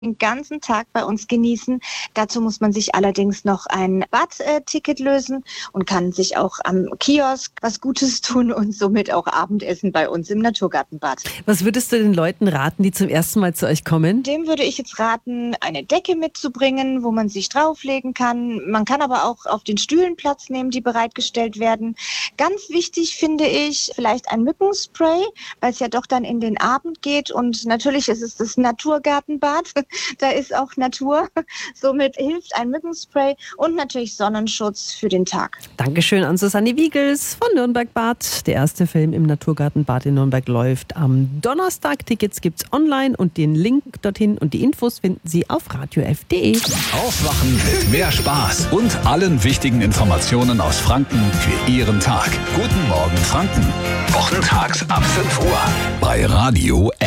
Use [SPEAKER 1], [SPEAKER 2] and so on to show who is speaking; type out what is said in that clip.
[SPEAKER 1] den ganzen Tag bei uns genießen. Dazu muss man sich allerdings noch ein Badticket lösen und kann sich auch am Kiosk was Gutes tun und somit auch Abendessen bei uns im Naturgartenbad.
[SPEAKER 2] Was würdest du den Leuten raten, die zum ersten Mal zu euch kommen?
[SPEAKER 1] Dem würde ich jetzt raten, eine Decke mitzubringen, wo man sich drauflegen kann. Man kann aber auch auf den Stühlen Platz nehmen, die bereitgestellt werden. Ganz wichtig finde ich vielleicht ein Mückenspray, weil es ja doch dann in den Abend geht und natürlich ist es das Naturgartenbad. Da ist auch Natur. Somit hilft ein Mückenspray und natürlich Sonnenschutz für den Tag.
[SPEAKER 2] Dankeschön an Susanne Wiegels von Nürnberg Bad. Der erste Film im Naturgartenbad in Nürnberg läuft am Donnerstag. Tickets gibt's online und den Link dorthin und die Infos finden Sie auf radiof.de.
[SPEAKER 3] Aufwachen mit mehr Spaß und allen wichtigen Informationen aus Franken für Ihren Tag. Guten Morgen Franken. Wochentags ab 5 Uhr bei Radio